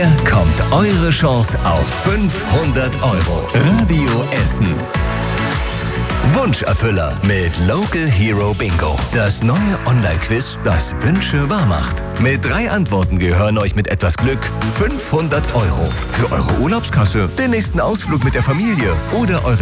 Hier kommt eure Chance auf 500 Euro. Radio Essen. Wunscherfüller mit Local Hero Bingo. Das neue Online-Quiz, das Wünsche wahr macht. Mit 3 Antworten gehören euch mit etwas Glück 500 Euro. Für eure Urlaubskasse, den nächsten Ausflug mit der Familie oder eure